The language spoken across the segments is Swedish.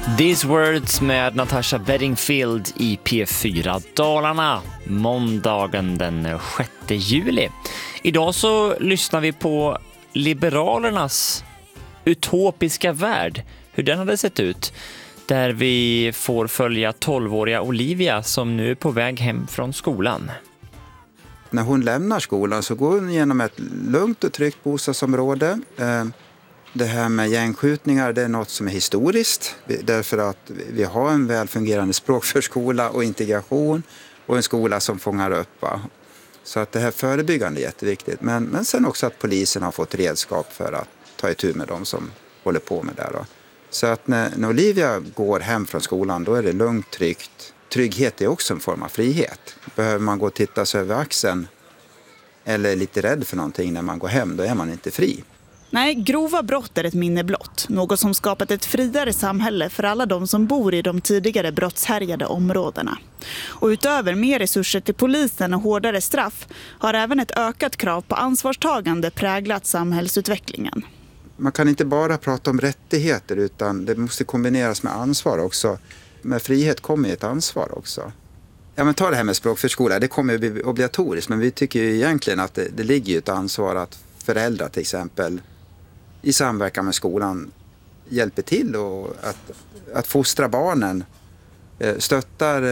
These Words med Natasha Bedingfield i P4 Dalarna, måndagen den 6 juli. Idag så lyssnar vi på Liberalernas utopiska värld, hur den hade sett ut. Där vi får följa 12-åriga Olivia som nu är på väg hem från skolan. När hon lämnar skolan så går hon genom ett lugnt och tryggt bostadsområde. Det här med gängskjutningar, det är något som är historiskt. Därför att vi har en välfungerande språkförskola och integration och en skola som fångar upp. Va? Så att det här förebyggande är jätteviktigt. Men sen också att polisen har fått redskap för att ta itu med dem som håller på med det. Då. Så att när Olivia går hem från skolan, då är det lugnt, tryggt. Trygghet är också en form av frihet. Behöver man gå och titta sig över axeln eller är lite rädd för någonting när man går hem, då är man inte fri. Nej, grova brott är ett minne blott. Något som skapat ett friare samhälle för alla de som bor i de tidigare brottshärjade områdena. Och utöver mer resurser till polisen och hårdare straff har även ett ökat krav på ansvarstagande präglat samhällsutvecklingen. Man kan inte bara prata om rättigheter utan det måste kombineras med ansvar också. Med frihet kommer ett ansvar också. Ja, men ta det här med språkförskola, det kommer att bli obligatoriskt, men vi tycker ju egentligen att det ligger ju ett ansvar att föräldrar till exempel i samverkan med skolan hjälper till och att fostra barnen, stöttar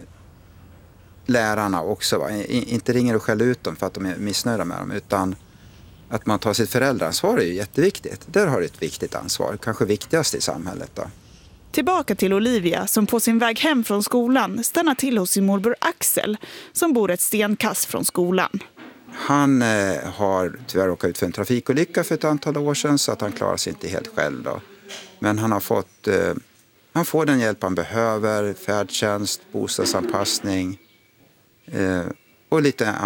lärarna också. Va? Inte ringer och skäller ut dem för att de är missnöjda med dem, utan att man tar sitt föräldraansvar är ju jätteviktigt. Där har du ett viktigt ansvar, kanske viktigast i samhället då. Tillbaka till Olivia som på sin väg hem från skolan stannar till hos sin morbror Axel som bor ett stenkast från skolan. Han har tyvärr råkat ut för en trafikolycka för ett antal år sedan så att han klarar sig inte helt själv då. Men han får den hjälp han behöver, färdtjänst, bostadsanpassning och lite